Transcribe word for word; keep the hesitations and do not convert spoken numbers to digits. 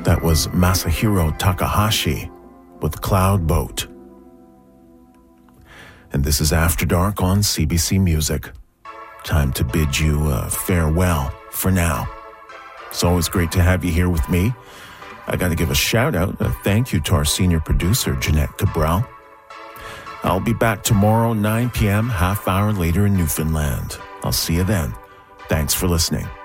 That was Masahiro Takahashi with Cloud Boat. And this is After Dark on C B C Music. Time to bid you uh, farewell for now. It's always great to have you here with me. I got to give a shout out, a thank you to our senior producer, Jeanette Cabral. I'll be back tomorrow, nine p.m., half hour later in Newfoundland. I'll see you then. Thanks for listening.